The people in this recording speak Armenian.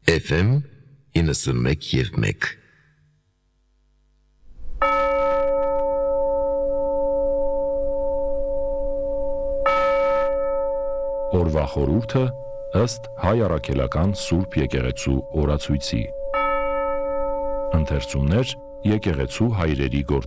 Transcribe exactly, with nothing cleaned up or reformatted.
Էֆ Էմ իննսունմեկ և մեկ Օրվա խորհուրդը ըստ Հայ առաքելական Սուրբ եկեղեցու օրացույցի։ Ընթերցումներ եկեղեցու հայրերի գործ